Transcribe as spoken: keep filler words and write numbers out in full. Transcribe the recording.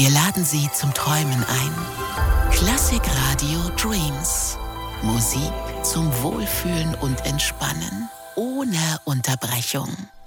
Wir laden Sie zum Träumen ein. Klassikradio Dreams. Musik zum Wohlfühlen und Entspannen ohne Unterbrechung.